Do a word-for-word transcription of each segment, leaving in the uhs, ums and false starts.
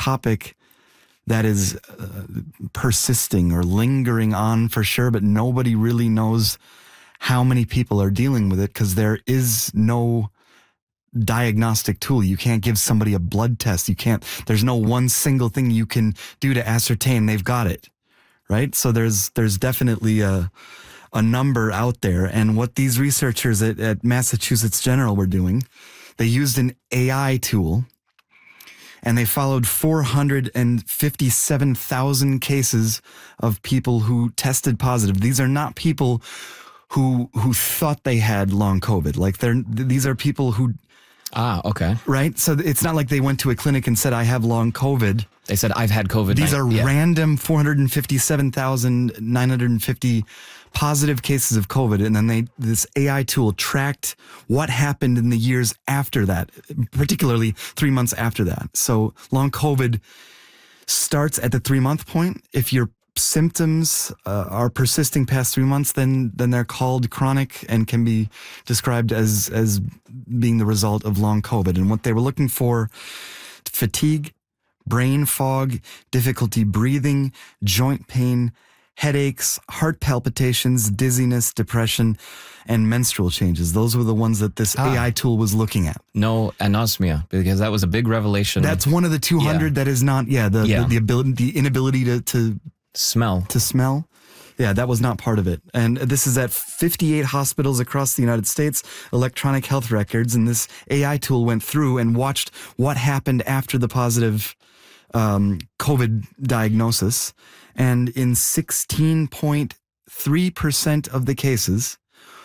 topic that is uh, persisting or lingering on for sure, but nobody really knows how many people are dealing with it because there is no diagnostic tool. You can't give somebody a blood test. You can't, there's no one single thing you can do to ascertain they've got it, right? So there's, there's definitely a, a number out there. And what these researchers at, at Massachusetts General were doing, they used an A I tool and they followed four hundred fifty-seven thousand cases of people who tested positive. These are not people who, who thought they had long COVID. Like they're, these are people who, Ah, okay. right? So it's not like they went to a clinic and said, I have long COVID. They said, I've had COVID. These are yeah. random four hundred fifty-seven thousand nine hundred fifty positive cases of COVID. And then they, this A I tool tracked what happened in the years after that, particularly three months after that. So long COVID starts at the three month point. If your symptoms uh, are persisting past three months, then then they're called chronic and can be described as as being the result of long COVID. And what they were looking for: fatigue, brain fog, difficulty breathing, joint pain, headaches, heart palpitations, dizziness, depression, and menstrual changes. Those were the ones that this ah. A I tool was looking at. No anosmia, because that was a big revelation. That's one of the two hundred yeah. that is not, yeah, the, yeah. the, the ability, the inability to, to smell. To smell. Yeah, that was not part of it. And this is at fifty-eight hospitals across the United States, electronic health records. And this A I tool went through and watched what happened after the positive um, COVID diagnosis. And in sixteen point three percent of the cases,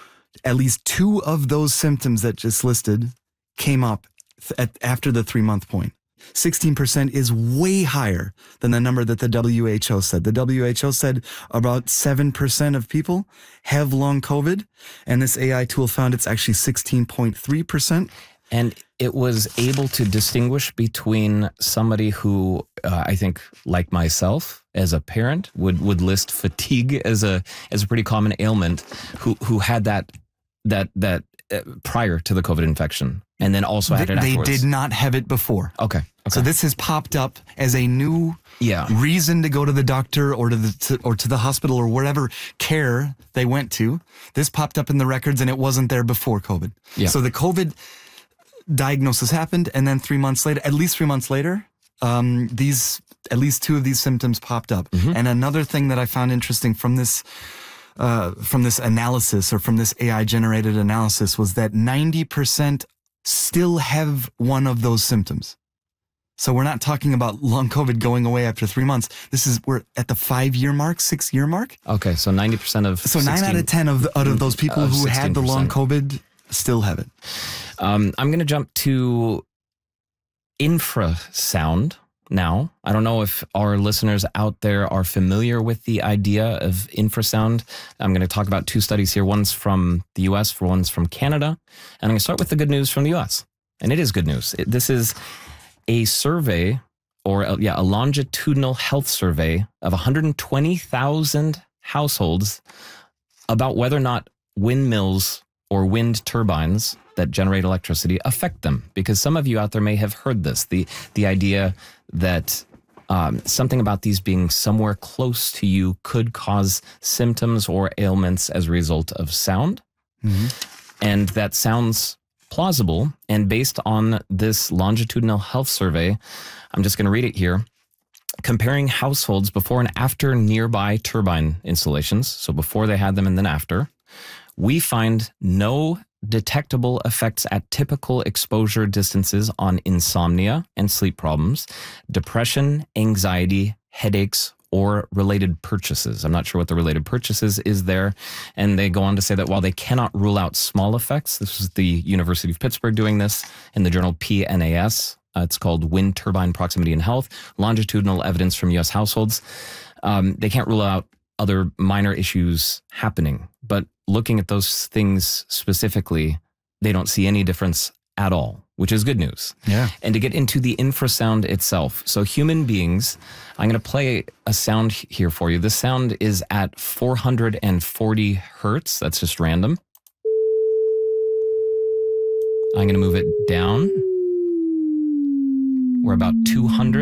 at least two of those symptoms that just listed came up th- at, after the three-month point. sixteen percent is way higher than the number that the W H O said. The W H O said about seven percent of people have long COVID, and this A I tool found it's actually sixteen point three percent. And it was able to distinguish between somebody who, uh, I think, like myself, as a parent, would, would list fatigue as a as a pretty common ailment, who who had that that that uh, prior to the COVID infection, and then also had they, it afterwards. They did not have it before. Okay. okay. So this has popped up as a new yeah. reason to go to the doctor or to the to, or to the hospital or wherever care they went to. This popped up in the records, and it wasn't there before COVID. Yeah. So the COVID diagnosis happened, and then three months later, at least three months later, um, these at least two of these symptoms popped up. Mm-hmm. And another thing that I found interesting from this uh, from this analysis or from this A I generated analysis was that ninety percent still have one of those symptoms. So we're not talking about long COVID going away after three months. This is, we're at the five year mark, six year mark. Okay. So ninety percent of so nine out of ten of the, out of those people who had the long COVID still have it. Um, I'm going to jump to infrasound now. I don't know if our listeners out there are familiar with the idea of infrasound. I'm going to talk about two studies here. One's from the U S, one's from Canada. And I'm going to start with the good news from the U S. And it is good news. It, this is a survey, or a, yeah, a longitudinal health survey of one hundred twenty thousand households about whether or not windmills or wind turbines that generate electricity affect them. Because some of you out there may have heard this, the the idea that um, something about these being somewhere close to you could cause symptoms or ailments as a result of sound. Mm-hmm. And that sounds plausible. And based on this longitudinal health survey, I'm just going to read it here. Comparing households before and after nearby turbine installations, so before they had them and then after, we find no detectable effects at typical exposure distances on insomnia and sleep problems, depression, anxiety, headaches, or related purchases. I'm not sure what the related purchases is there. And they go on to say that while they cannot rule out small effects, this was the University of Pittsburgh doing this in the journal P N A S. Uh, it's called Wind Turbine Proximity and Health, longitudinal evidence from U S households. Um, they can't rule out other minor issues happening, but looking at those things specifically, they don't see any difference at all, which is good news. Yeah. And to get into the infrasound itself. So human beings, I'm going to play a sound here for you. This sound is at four hundred forty hertz. That's just random. I'm going to move it down. We're about two hundred.